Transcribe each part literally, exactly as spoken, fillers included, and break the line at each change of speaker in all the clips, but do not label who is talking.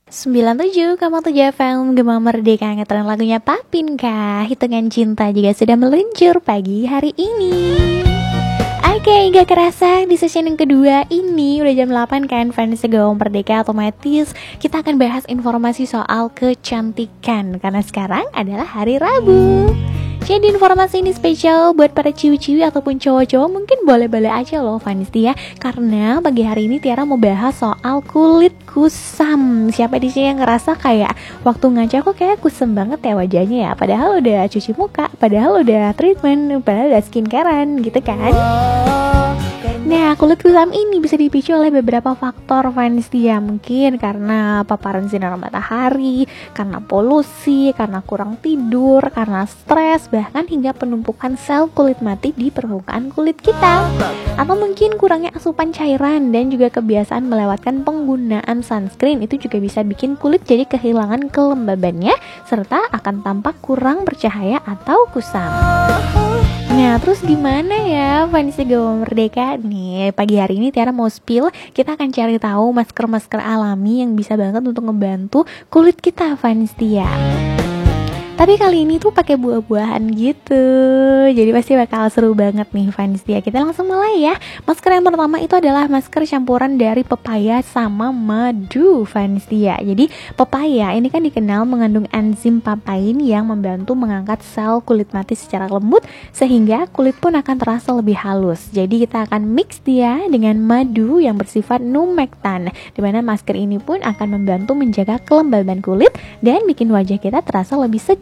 sembilan puluh tujuh koma tujuh F M Gema Merdeka, ngetren lagunya Papinka. Hitungan cinta juga sudah meluncur pagi hari ini. Oke, gak kerasa di session yang kedua ini udah jam delapan kan, fans Gema Merdeka. Otomatis kita akan bahas informasi soal kecantikan, karena sekarang adalah hari Rabu. Jadi informasi ini spesial buat para ciwi-ciwi ataupun cowok-cowok, mungkin boleh-boleh aja loh Vanesti ya. Karena pagi hari ini Tiara mau bahas soal kulit kusam. Siapa di sini yang ngerasa kayak waktu ngaca kok kayak kusam banget ya wajahnya ya, padahal udah cuci muka, padahal udah treatment, padahal udah skincarean gitu kan. Nah, kulit kusam ini bisa dipicu oleh beberapa faktor Vanesti ya. Mungkin karena paparan sinar matahari, karena polusi, karena kurang tidur, karena stres, bahkan hingga penumpukan sel kulit mati di permukaan kulit kita. Atau mungkin kurangnya asupan cairan dan juga kebiasaan melewatkan penggunaan sunscreen. Itu juga bisa bikin kulit jadi kehilangan kelembabannya, serta akan tampak kurang bercahaya atau kusam. Nah, terus gimana ya Vanessa Gema Merdeka? Nih, pagi hari ini Tiara mau spill, kita akan cari tahu masker-masker alami yang bisa banget untuk ngebantu kulit kita, Vanessa ya. Tapi kali ini tuh pakai buah-buahan gitu, jadi pasti bakal seru banget nih fans dia. Kita langsung mulai ya. Masker yang pertama itu adalah masker campuran dari pepaya sama madu fans dia. Jadi pepaya ini kan dikenal mengandung enzim papain yang membantu mengangkat sel kulit mati secara lembut, sehingga kulit pun akan terasa lebih halus. Jadi kita akan mix dia dengan madu yang bersifat numektan, dimana masker ini pun akan membantu menjaga kelembaban kulit dan bikin wajah kita terasa lebih segar.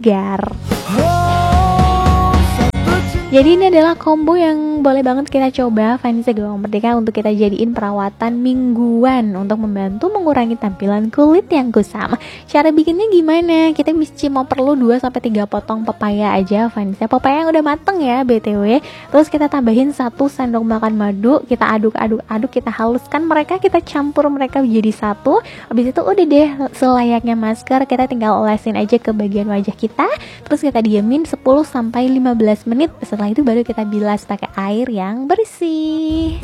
Jadi ini adalah combo yang boleh banget kita coba Vanessa Gema Merdeka untuk kita jadiin perawatan mingguan untuk membantu mengurangi tampilan kulit yang kusam. Cara bikinnya gimana? Kita cuma perlu dua sampai tiga potong pepaya aja Vanessa. Pepaya yang udah mateng ya B T W. Terus kita tambahin satu sendok makan madu, kita aduk-aduk-aduk, kita haluskan mereka, kita campur mereka menjadi satu. Habis itu udah deh, selayaknya masker, kita tinggal olesin aja ke bagian wajah kita. Terus kita diemin sepuluh sampai lima belas menit. Setelah itu baru kita bilas pakai air yang bersih.